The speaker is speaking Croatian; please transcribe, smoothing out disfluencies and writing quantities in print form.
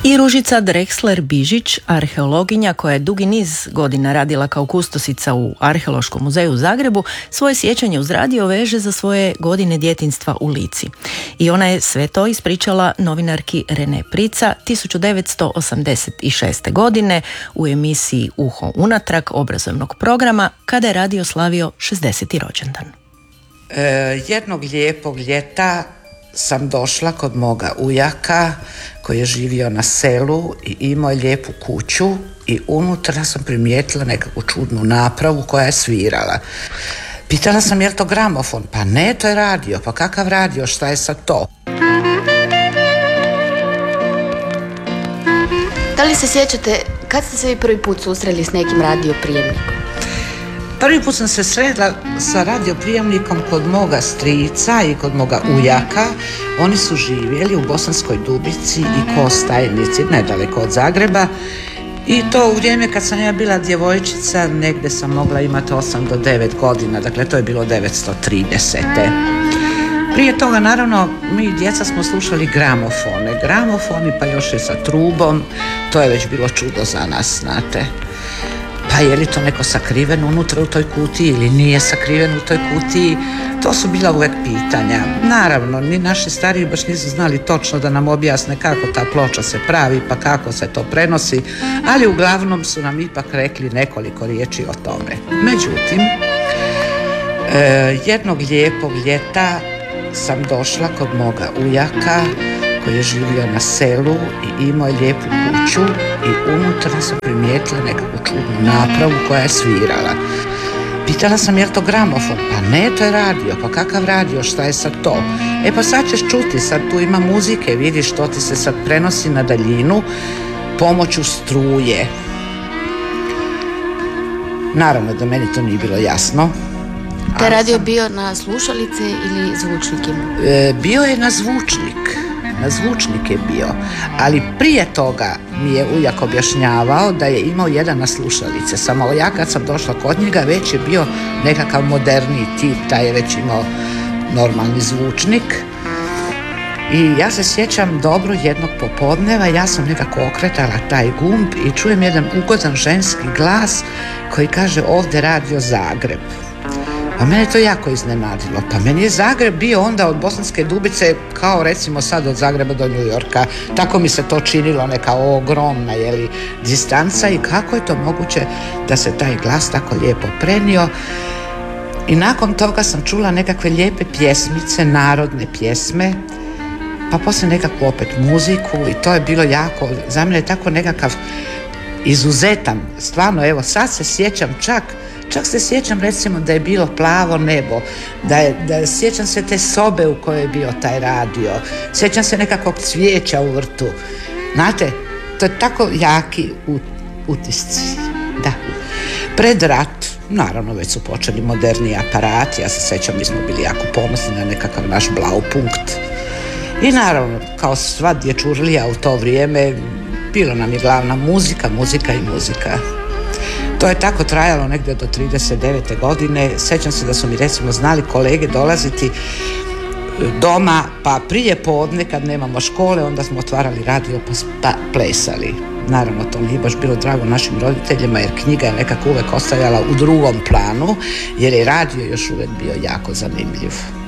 I Ružica Drexler-Bižić, arheologinja koja je dugi niz godina radila kao kustosica u Arheološkom muzeju u Zagrebu, svoje sjećanje uz radio veže za svoje godine djetinjstva u Lici. I ona je sve to ispričala novinarki Rene Prica 1986. godine u emisiji Uho unatrag obrazovnog programa kada je radio slavio 60. rođendan. Jednog lijepog ljeta sam došla kod moga ujaka koji je živio na selu i imao je lijepu kuću i unutra sam primijetila nekakvu čudnu napravu koja je svirala. Pitala sam je li to gramofon? Pa ne, to je radio. Pa kakav radio? Šta je sad to? Da li se sjećate kad ste se vi prvi put susreli s nekim radioprijemnikom? Prvi put sam se srela sa radioprijemnikom kod moga strica i kod moga ujaka. Oni su živjeli u Bosanskoj Dubici i Kostajnici, nedaleko od Zagreba. I to u vrijeme kad sam ja bila djevojčica, negdje sam mogla imati 8 do 9 godina, dakle to je bilo 1930. Prije toga, naravno, mi djeca smo slušali gramofoni, pa još i sa trubom. To je već bilo čudo za nas, znate. Pa je li to neko sakriven unutra u toj kutiji ili nije sakriven u toj kutiji? To su bila uvijek pitanja. Naravno, ni naši stariji baš nisu znali točno da nam objasne kako ta ploča se pravi, pa kako se to prenosi, ali uglavnom su nam ipak rekli nekoliko riječi o tome. Međutim, jednog lijepog ljeta sam došla kod moga ujaka koji je živio na selu i imao je lijepu kuću i unutra sam primijetila nekakvu čudnu napravu koja je svirala. Pitala sam je li to gramofon? Pa ne, to je radio. Pa kakav radio? Šta je sad to? Pa sad ćeš čuti, sad tu ima muzike, vidiš što ti se sad prenosi na daljinu pomoću struje. Naravno da meni to nije bilo jasno. Taj radio bio na slušalice ili zvučnik imao? Bio je na zvučnik. Na zvučnik je bio, ali prije toga mi je ujak objašnjavao da je imao jedan na slušalice, samo ja kad sam došla kod njega već je bio nekakav moderniji tip, taj je već imao normalni zvučnik. I ja se sjećam dobro jednog popodneva, ja sam nekako okretala taj gumb i čujem jedan ugodan ženski glas koji kaže ovdje radio Zagreb. Pa mene to jako iznenadilo. Pa meni je Zagreb bio onda od Bosanske Dubice kao recimo sad od Zagreba do New Yorka. Tako mi se to činilo, neka ogromna distanca i kako je to moguće da se taj glas tako lijepo prenio. I nakon toga sam čula nekakve lijepe pjesmice, narodne pjesme, pa poslije nekakvu opet muziku i to je bilo jako, za mene tako nekakav izuzetan. Stvarno, evo sad se sjećam čak se sjećam recimo da je bilo plavo nebo, da sjećam se te sobe u kojoj je bio taj radio, sjećam se nekakvog cvijeća u vrtu. Znate, to je tako jaki utisci. Da. Pred rat, naravno već su počeli moderni aparati, ja se sjećam, mi smo bili jako ponosni na nekakav naš Blaupunkt. I naravno, kao sva dječurlija u to vrijeme, bilo nam je glavna muzika. To je tako trajalo negdje do 39. godine. Sjećam se da su mi recimo znali kolege dolaziti doma, pa prije podne kad nemamo škole, onda smo otvarali radio pa plesali. Naravno, to nije baš bilo drago našim roditeljima jer knjiga je nekako uvijek ostajala u drugom planu jer je radio još uvijek bio jako zanimljiv.